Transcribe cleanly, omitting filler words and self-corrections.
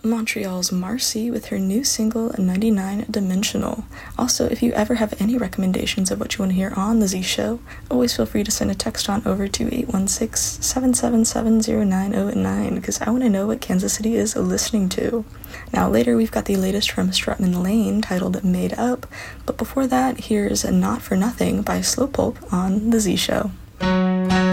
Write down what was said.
Montreal's Marcy with her new single 99 Dimensional. Also, if you ever have any recommendations of what you want to hear on The Z Show, always feel free to send a text on over to 816-777-0909 because I want to know what Kansas City is listening to. Now later we've got the latest from Strutman Lane titled Made Up, but before that here's Not For Nothing by Slowpulp on The Z Show.